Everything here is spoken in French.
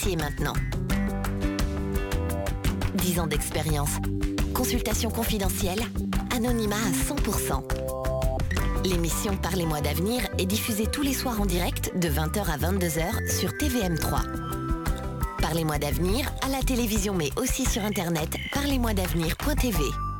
ici et maintenant. 10 ans d'expérience. Consultation confidentielle. Anonymat à 100%. L'émission Parlez-moi d'avenir est diffusée tous les soirs en direct de 20h à 22h sur TVM3. Parlez-moi d'avenir à la télévision mais aussi sur internet parlez-moi d'avenir.tv.